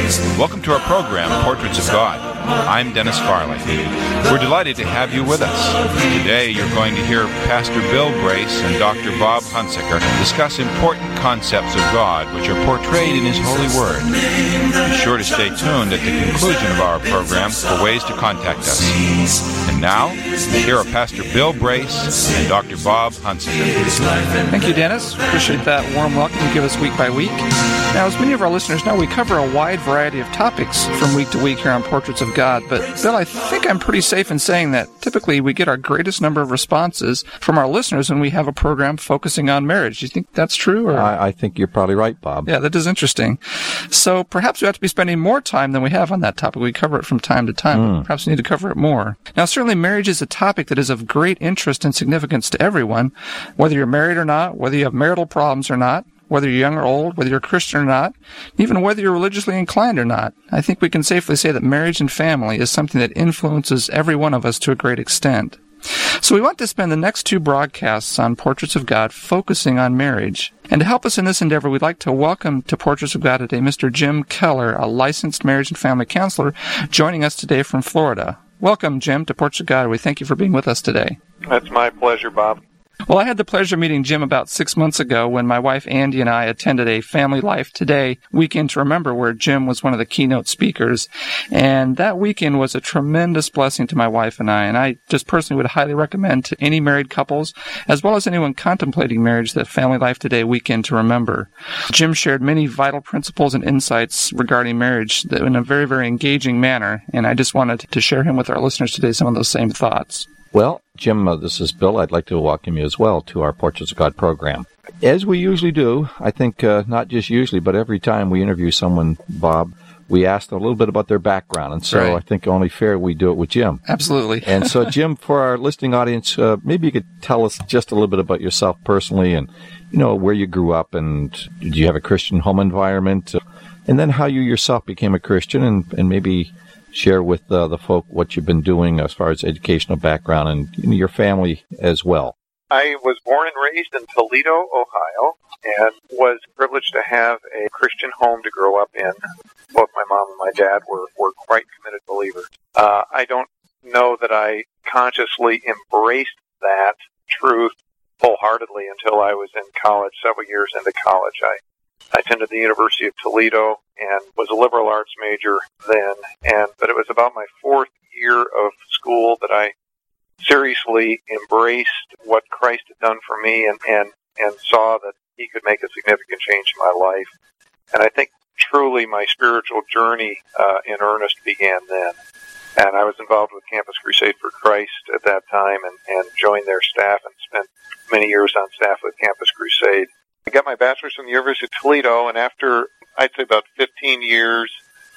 Welcome to our program, Portraits of God. I'm Dennis Farley. We're delighted to have you with us. Today you're going to hear Pastor Bill Brace and Dr. Bob Hunsaker discuss important concepts of God which are portrayed in His holy Word. Be sure to stay tuned at the conclusion of our program for ways to contact us. And now, here are Pastor Bill Brace and Dr. Bob Hunsaker. Thank you, Dennis. Appreciate that warm welcome you give us week by week. Now, as many of our listeners know, we cover a wide variety of topics from week to week here on Portraits of God. But, Bill, I think I'm pretty safe in saying that typically we get our greatest number of responses from our listeners when we have a program focusing on marriage. Do you think that's true? Or? I think you're probably right, Bob. Yeah, that is interesting. So perhaps we have to be spending more time than we have on that topic. We cover it from time to time. Perhaps we need to cover it more. Now, certainly marriage is a topic that is of great interest and significance to everyone, whether you're married or not, whether you have marital problems or not, whether you're young or old, whether you're Christian or not, even whether you're religiously inclined or not. I think we can safely say that marriage and family is something that influences every one of us to a great extent. So we want to spend the next two broadcasts on Portraits of God focusing on marriage. And to help us in this endeavor, we'd like to welcome to Portraits of God today Mr. Jim Keller, a licensed marriage and family counselor, joining us today from Florida. Welcome, Jim, to Portraits of God. We thank you for being with us today. That's my pleasure, Bob. Well, I had the pleasure of meeting Jim about 6 months ago when my wife Andy and I attended a Family Life Today Weekend to Remember where Jim was one of the keynote speakers. And that weekend was a tremendous blessing to my wife and I just personally would highly recommend to any married couples, as well as anyone contemplating marriage, that Family Life Today Weekend to Remember. Jim shared many vital principles and insights regarding marriage in a very, very engaging manner, and I just wanted to share him with our listeners today some of those same thoughts. Well, Jim, this is Bill. I'd like to welcome you as well to our Portraits of God program. As we usually do, I think not just usually, but every time we interview someone, Bob, we ask them a little bit about their background. And so I think only fair we do it with Jim. Absolutely. And so, Jim, for our listening audience, maybe you could tell us just a little bit about yourself personally and, where you grew up and did you have a Christian home environment? And then how you yourself became a Christian and maybe share with the folk what you've been doing as far as educational background and your family as well. I was born and raised in Toledo, Ohio, and was privileged to have a Christian home to grow up in. Both my mom and my dad were quite committed believers. I don't know that I consciously embraced that truth wholeheartedly until I was in college, several years into college. I attended the University of Toledo and was a liberal arts major then, but it was about my fourth year of school that I seriously embraced what Christ had done for me and saw that He could make a significant change in my life. And I think truly my spiritual journey in earnest began then. And I was involved with Campus Crusade for Christ at that time and joined their staff and spent many years on staff with Campus Crusade. I got my bachelor's from the University of Toledo, and after, I'd say, about 15 years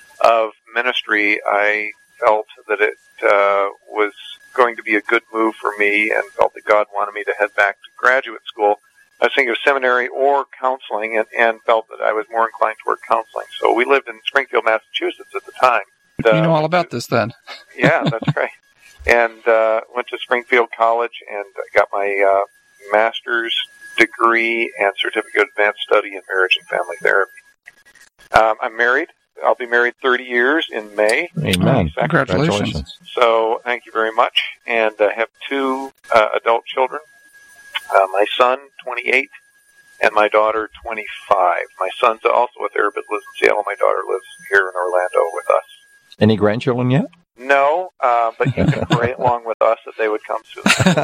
of ministry, I felt that it was going to be a good move for me and felt that God wanted me to head back to graduate school. I was thinking of seminary or counseling and felt that I was more inclined toward counseling. So we lived in Springfield, Massachusetts at the time. You know all about this then. Yeah, that's right. And went to Springfield College and got my master's degree and certificate of advanced study in marriage and family therapy. I'm married. I'll be married 30 years in May. Amen. Congratulations. So thank you very much. And I have two adult children. My son, 28, and my daughter, 25. My son's also a therapist, lives in Seattle. My daughter lives here in Orlando with us. Any grandchildren yet? No, but you can pray along with us that they would come soon.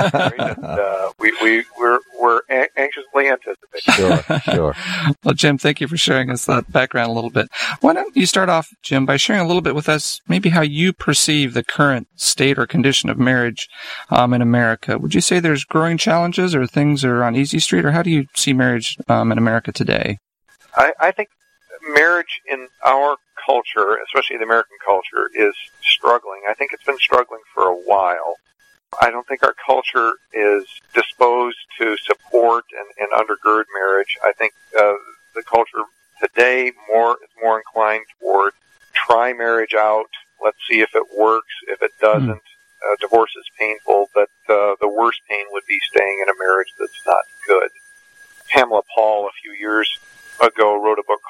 We're anxiously anticipating. Sure. Well, Jim, thank you for sharing us that background a little bit. Why don't you start off, Jim, by sharing a little bit with us maybe how you perceive the current state or condition of marriage in America. Would you say there's growing challenges or things are on easy street, or how do you see marriage in America today? I think marriage in our culture, especially the American culture, is struggling. I think it's been struggling for a while. I don't think our culture is disposed to support and undergird marriage. I think the culture today is more inclined toward try marriage out, let's see if it works. If it doesn't, divorce is painful, but the worst pain would be staying in a marriage that's not good. Pamela Paul, a few years ago, wrote a book called The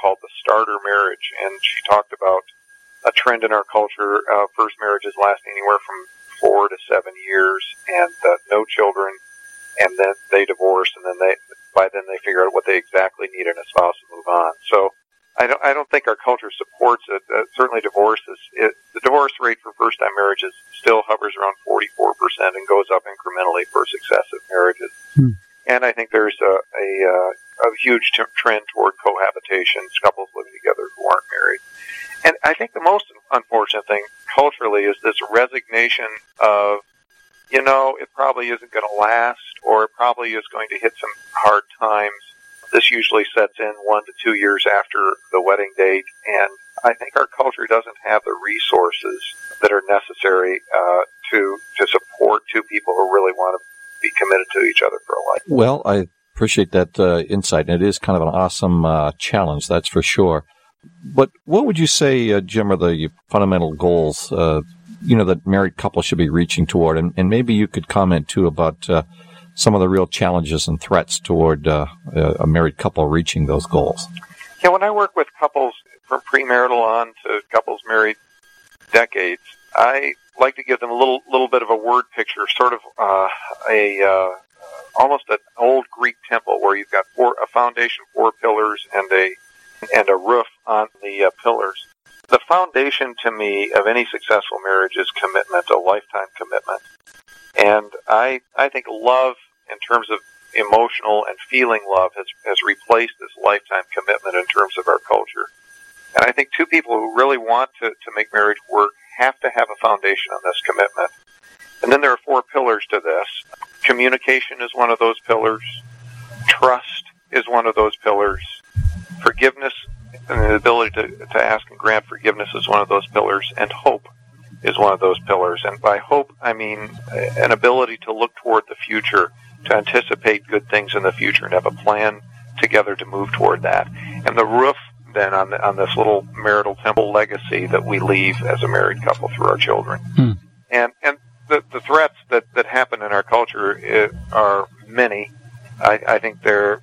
starter marriage, and she talked about a trend in our culture, first marriages lasting anywhere from 4 to 7 years, and no children, and then they divorce, and then by then they figure out what they exactly need in a spouse and move on. So I don't think our culture supports it. Certainly the divorce rate for first-time marriages still hovers around 44% and goes up incrementally for successive marriages. And I think there's a huge trend toward cohabitation, couples living together who aren't married. And I think the most unfortunate thing culturally is this resignation of, it probably isn't going to last, or it probably is going to hit some hard times. This usually sets in 1 to 2 years after the wedding date, and I think our culture doesn't have the resources that are necessary to support two people who really want to be committed to each other for a life. Well, I appreciate that insight, and it is kind of an awesome challenge, that's for sure. But what would you say, Jim, are the fundamental goals, that married couples should be reaching toward? And maybe you could comment, too, about some of the real challenges and threats toward a married couple reaching those goals. Yeah, when I work with couples from premarital on to couples married decades, I like to give them a little bit of a word picture, sort of almost an old Greek temple where you've got a foundation, 4 pillars, and a roof on the pillars. The foundation, to me, of any successful marriage is commitment, a lifetime commitment. And I think love, in terms of emotional and feeling love, has replaced this lifetime commitment in terms of our culture. And I think two people who really want to make marriage work have to have a foundation on this commitment. And then there are 4 pillars to this. Communication is one of those pillars. Trust is one of those pillars. Forgiveness and the ability to ask and grant forgiveness is one of those pillars. And hope is one of those pillars. And by hope, I mean an ability to look toward the future, to anticipate good things in the future, and have a plan together to move toward that. And the roof, then, on this little marital temple legacy that we leave as a married couple through our children. And the threats that happen in our culture are many. I think there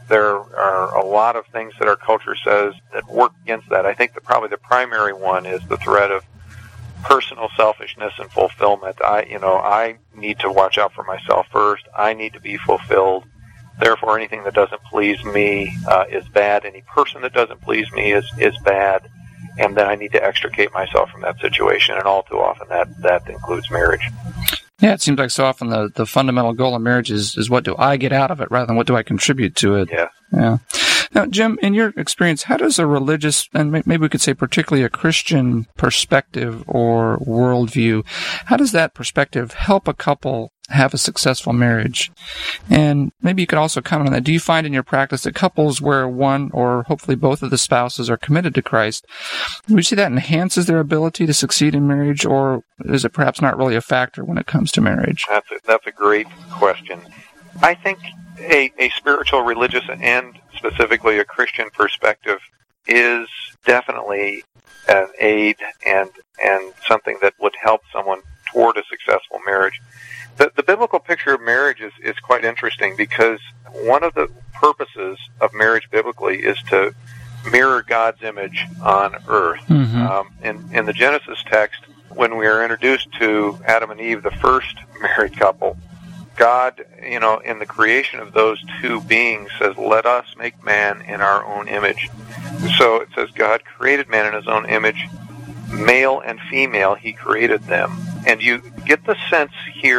are a lot of things that our culture says that work against that. I think probably the primary one is the threat of personal selfishness and fulfillment. I need to watch out for myself first. I need to be fulfilled. Therefore, anything that doesn't please me is bad. Any person that doesn't please me is bad. And then I need to extricate myself from that situation. And all too often that includes marriage. Yeah, it seems like so often the fundamental goal of marriage is what do I get out of it rather than what do I contribute to it. Yeah. Now, Jim, in your experience, how does a religious, and maybe we could say particularly a Christian perspective or worldview, how does that perspective help a couple have a successful marriage? And maybe you could also comment on that. Do you find in your practice that couples where one or hopefully both of the spouses are committed to Christ, would you see that enhances their ability to succeed in marriage, or is it perhaps not really a factor when it comes to marriage? That's a great question. I think a spiritual, religious, and specifically a Christian perspective is definitely an aid and something that would help someone toward a successful marriage. The biblical picture of marriage is quite interesting because one of the purposes of marriage biblically is to mirror God's image on earth. In the Genesis text, when we are introduced to Adam and Eve, the first married couple, God, in the creation of those two beings says, let us make man in our own image. So it says God created man in his own image. Male and female, he created them. And you get the sense here